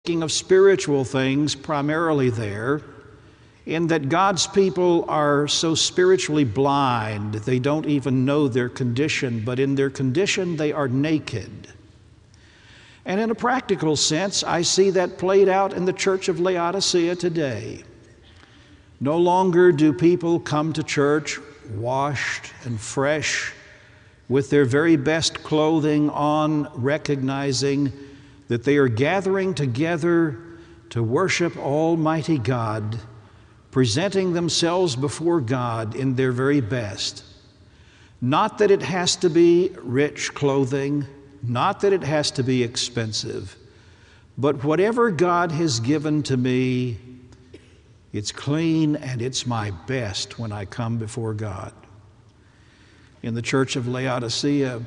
of spiritual things primarily there, in that God's people are so spiritually blind, they don't even know their condition, but in their condition they are naked. And in a practical sense, I see that played out in the church of Laodicea today. No longer do people come to church washed and fresh with their very best clothing on, recognizing that they are gathering together to worship Almighty God, presenting themselves before God in their very best. Not that it has to be rich clothing, not that it has to be expensive, but whatever God has given to me, it's clean and it's my best when I come before God. In the church of Laodicea,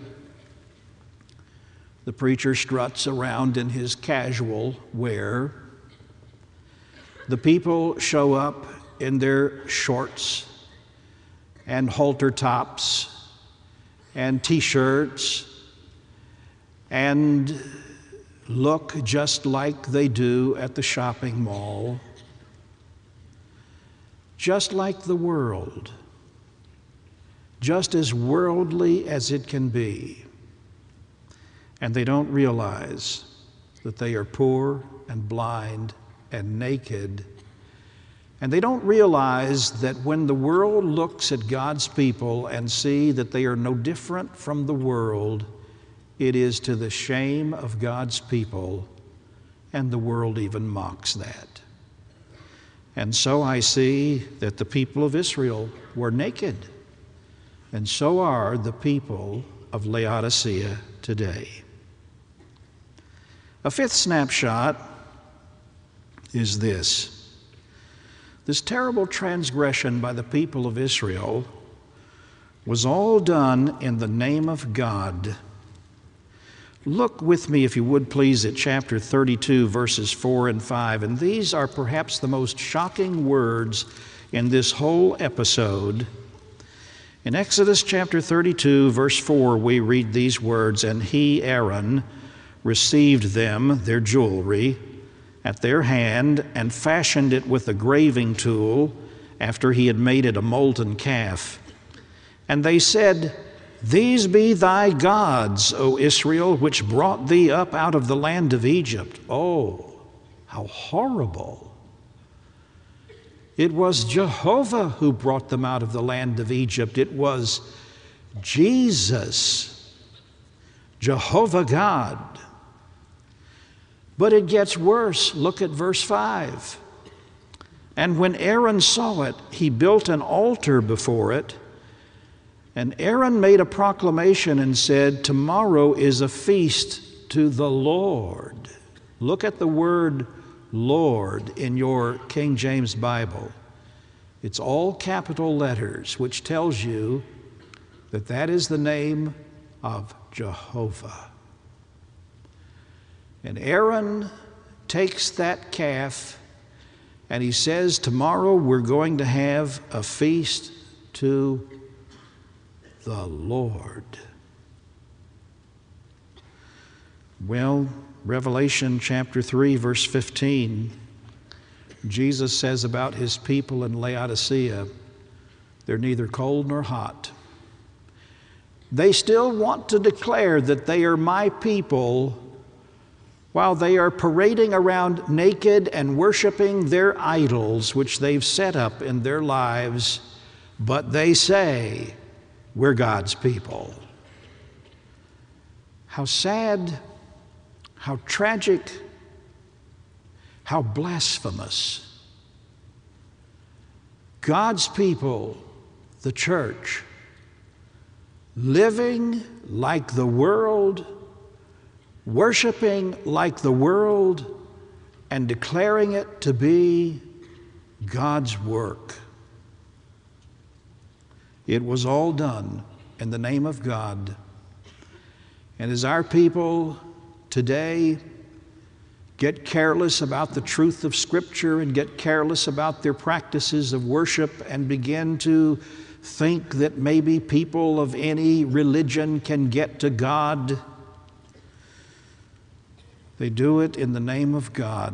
the preacher struts around in his casual wear. The people show up in their shorts and halter tops and t-shirts and look just like they do at the shopping mall, just like the world, just as worldly as it can be. And they don't realize that they are poor and blind and naked. And they don't realize that when the world looks at God's people and see that they are no different from the world, it is to the shame of God's people, and the world even mocks that. And so I see that the people of Israel were naked, and so are the people of Laodicea today. A fifth snapshot is this. This terrible transgression by the people of Israel was all done in the name of God. Look with me, if you would please, at chapter 32, verses 4 and 5. And these are perhaps the most shocking words in this whole episode. In Exodus chapter 32, verse 4, we read these words, "And he, Aaron, received them," their jewelry, "at their hand, and fashioned it with a graving tool after he had made it a molten calf. And they said, These be thy gods, O Israel, which brought thee up out of the land of Egypt." Oh, how horrible. It was Jehovah who brought them out of the land of Egypt. It was Jesus, Jehovah God. But it gets worse. Look at verse 5. "And when Aaron saw it, he built an altar before it. And Aaron made a proclamation and said, Tomorrow is a feast to the Lord." Look at the word Lord in your King James Bible. It's all capital letters, which tells you that that is the name of Jehovah. And Aaron takes that calf and he says, tomorrow we're going to have a feast to the Lord. Well, Revelation chapter 3, verse 15, Jesus says about his people in Laodicea, they're neither cold nor hot. They still want to declare that they are my people, while they are parading around naked and worshiping their idols, which they've set up in their lives, but they say, we're God's people. How sad, how tragic, how blasphemous. God's people, the church, living like the world, worshiping like the world, and declaring it to be God's work. It was all done in the name of God. And as our people today get careless about the truth of Scripture and get careless about their practices of worship and begin to think that maybe people of any religion can get to God, They do it in the name of God.